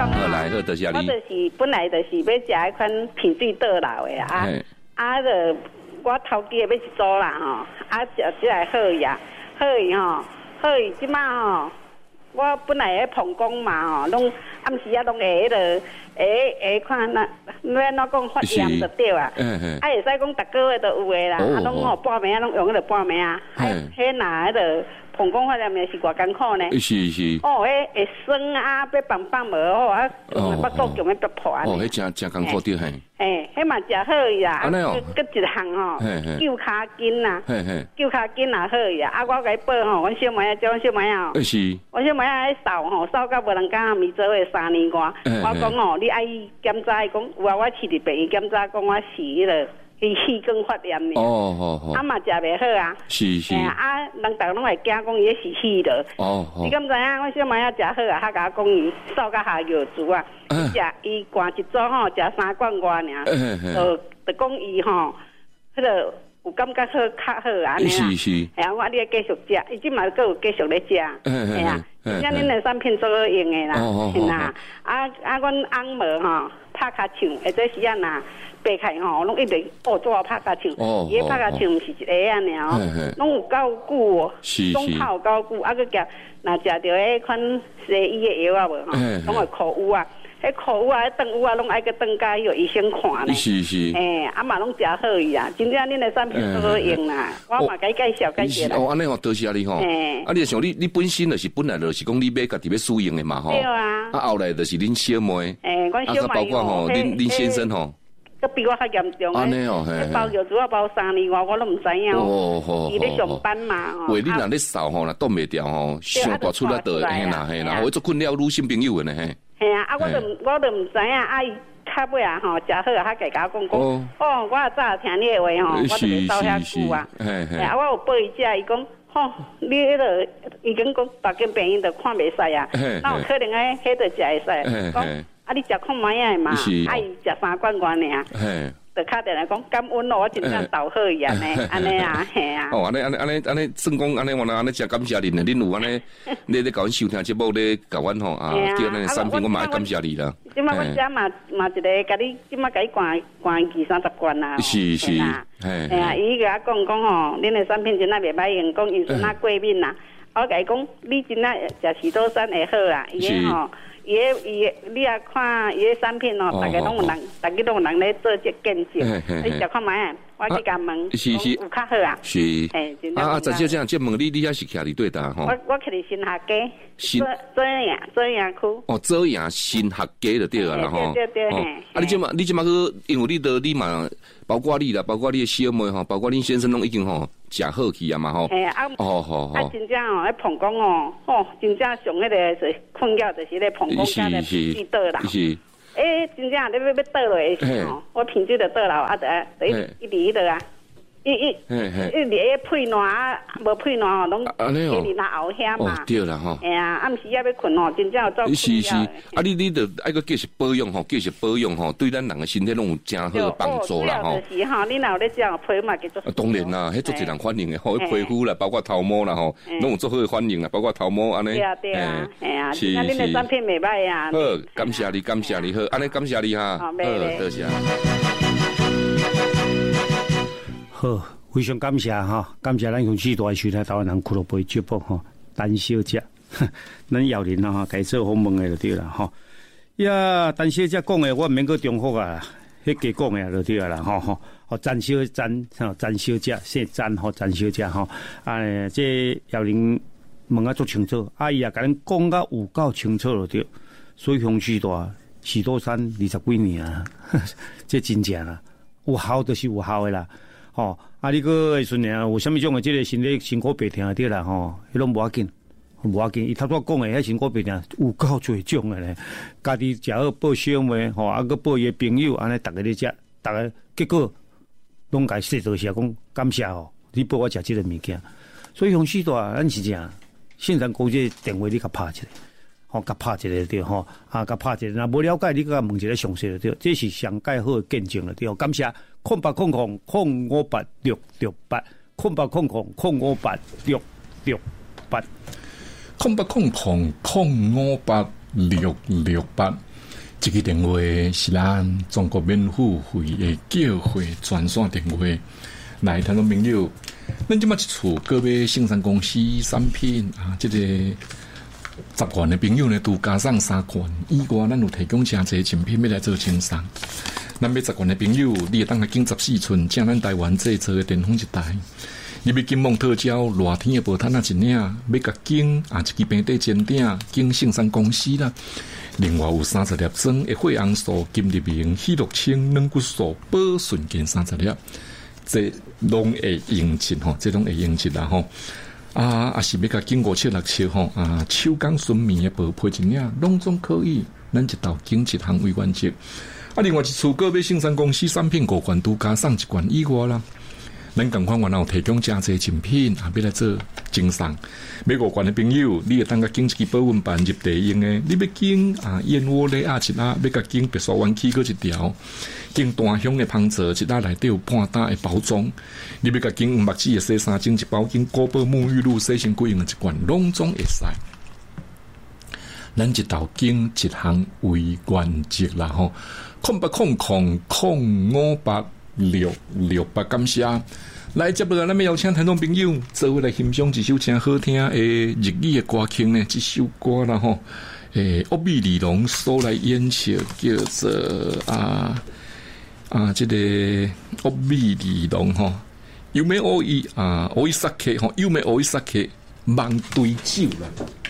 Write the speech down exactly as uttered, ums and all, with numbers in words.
讲， 好来，好，多谢你。 我就是本来就是要食一款品质倒老的啊，啊，就我头家要去做啦吼，啊，食起来好呀，好伊吼，好伊即马吼，我本来咧碰工嘛吼，拢暗时啊拢会迄个会会看那要安怎讲发炎就对啊，啊会使讲逐个月都有诶啦，啊拢吼半暝啊拢用迄个半暝啊，啊，迄若迄个。膀胱发炎也是偌艰苦呢， 是是。 哦，迄会酸啊，要放放无好啊，巴肚强要逼破啊。 哦，迄真真艰苦对嘿。 嘿，迄嘛食好伊啊， 安尼哦。 佮一项吼，救骹筋呐，救骹筋也好伊啊。啊，我甲伊报吼，阮小妹啊，叫阮小妹啊。 是。 阮小妹啊，迄扫吼，扫到无人敢咪做伙三年外。我讲吼，你爱伊检查，伊讲有啊，我去伫病院检查，讲我是迄个。气气管发炎呢， 哦好好， 啊嘛食袂好啊， 是是， 啊人逐拢会惊讲伊是气的，哦好，你敢知影？我小妹仔食好啊，他甲我讲伊扫到下药珠啊，食伊灌一组吼，食三罐外尔，呃，就讲伊吼，迄个有感觉好较好安尼啦，是是，哎呀，我你继续食，伊即嘛佫有继续咧食，哎呀，真正恁的产品做好用的啦，是啦，啊啊，阮翁无吼拍骹唱，或者是啊呐。白开吼，拢一直哦做啊拍甲唱，伊个拍甲唱毋是一个安尼哦，拢有够久哦，拢泡有够久，啊，佮夹若食着迄款西医的药啊无吼，拢会苦乌啊，迄苦乌啊、迄长乌啊，拢爱佮转甲迄个医生看咧。是是。诶，啊嘛拢食好伊啊，真正恁的产品都好用啦，我嘛甲伊介绍介绍啦。 哦，安尼哦，多谢你吼。诶。啊，你想你你本身就是本来就是讲你要家己要使用的嘛吼。对啊。啊，后来就是恁小妹。诶，阮小妹。啊，包括吼，恁恁先生吼。佮比我较严重诶，包药主要包三年外，我都毋知影。哦吼，伊咧上班嘛。喂，你若咧扫吼，若挡袂掉吼，上大出来得嘿啦嘿啦，我做困扰女性朋友诶呢嘿。 嘿啊，啊我都我都毋知影，啊伊较尾啊吼，食好啊，较家讲讲。哦。哦，我早听你诶话吼，我就袂走遐久啊。嘿嘿。啊，我有报伊食，伊讲，吼，你迄个已经讲大间病院都看袂使啊，那有可能诶，迄个食会使。讲。啊！你食看卖啊嘛，啊伊食三罐罐尔，就敲电来讲感恩咯，我真正倒好伊安尼，安尼啊，嘿啊。哦，安尼安尼安尼安尼，算讲安尼，我安尼真感谢恁啊！恁有安尼，你咧甲阮收听节目咧，甲阮吼啊，叫咱产品，我嘛感谢你啦。即摆我家嘛嘛一个，甲你即摆甲你灌灌二三十罐啦。是是，嘿。嘿啊，伊甲我讲讲吼，恁的产品真正袂歹用，讲因孙仔过敏啦。我甲伊讲，你真正食喜多山会好啦，伊个吼。伊个伊个，你也看伊个产品哦，大家拢有人，大家拢有人咧做这见证。你食看卖啊？我去甲问，是是，有较好啊。是。哎，啊啊，陈小姐，这问你，你遐是徛伫对搭吼？我我徛伫新客家，新左营左营区。哦，左营新客家就对啦吼。对对对。啊，你即嘛，你即嘛去，因为你都你嘛，包括你啦，包括你的小妹吼，包括恁先生拢已经吼食好去啊嘛吼。嘿啊。哦好好。啊，真正哦，迄膀胱哦，哦，真正上迄个是困扰，就是咧膀胱加咧脾气倒啦。是。诶，真正你要要倒落的时候，我品质就倒了，啊，就就一直迄个啊。伊伊伊伫咧配暖啊，无配暖吼，拢伫伫那后遐嘛。哦，对啦吼。哎呀，暗时也要困吼，真正有做困扰。是是，啊，你你着爱个继续保养吼，继续保养吼，对咱人的身体拢有真好的帮助啦吼。就是吼，你若有咧这样皮嘛，叫做。当然啦，迄做一人欢迎的吼，皮肤啦，包括头毛啦吼，拢有做好的欢迎啦，包括头毛安尼。对啊对啊，哎呀，是是。恁的产品袂歹啊。好，感谢你，感谢你，好，安尼感谢你哈。好，多谢。 好，非常感谢哈，感谢咱雄起大收听台湾人俱乐部节目哈，陈小姐，咱邀您哈，该做访问的就对了哈。呀，陈小姐讲的我免去重复啊，迄个讲的就对了哈哈。哦，陈小陈哈，陈小姐姓陈吼，陈小姐哈，啊，这邀您问啊足清楚，阿姨啊，甲咱讲甲有够清楚就对，所以雄起大许多山二十几年啊，这真正啊，有效就是有效的啦。吼，啊！你个会顺呢？有啥物种的即个身体辛苦白疼对啦吼，迄拢无要紧，无要紧。伊头拄讲的迄辛苦白疼有够侪种的咧，家己食好报小妹吼，啊个报伊朋友，安尼逐个咧食，逐个结果拢甲说多谢讲感谢吼，你报我食即个物件。所以雄起大咱是这样，现场国际电话你甲拍一下，吼，甲拍一下对吼，啊，甲拍一下，若无了解你甲问一个详细的对，这是上盖好的见证了对，感谢。空八空空空五八六六八，空八空空空五八六六八， 空八空空空五八六六八。 这个电话是咱中国免付费的叫会专线电话，来听众朋友，咱即马一厝各位信商公司产品啊，这个十元的朋友呢，都加上三元以外，咱有提供真侪产品要来做清商。咱要十元的朋友，你会当来经十四寸，正咱台湾制造的电风一台。你要金蒙特胶热天的薄毯啊一领，要甲经啊一支平底尖顶经信商公司啦。另外有三十粒装的血红素、金立明、喜乐清、软骨素、保顺健三十粒，这拢会用尽吼，这拢会用尽啦吼。啊，也是要甲经过七六七吼啊，手工纯棉的薄配一领，拢总可以。咱一道经一项为原则。啊，另外一处个别信商公司产品五元都加上一元以外啦。咱共款原来有提供真侪产品，啊，要来做经商。美国关的朋友，你会当甲经一支保温板入地用的，你要经啊燕窝类啊一拉，要甲经别墅湾起个一条，经大香的芳泽一拉内底有半打的包装，你要甲经目子的洗衫精一包，经古堡沐浴露洗身贵用的一罐，拢总会使。咱一道经一项为原则啦吼，空八空空空五八。六六八感谢，来接落来，咱要邀请听众朋友做伙来欣赏一首真好听的日语的歌曲呢。这首歌啦吼，诶，奥比里龙所来演唱，叫做啊啊，这个奥比里龙吼，有没有伊啊？奥伊萨克吼，有没有奥伊萨克望对酒啦？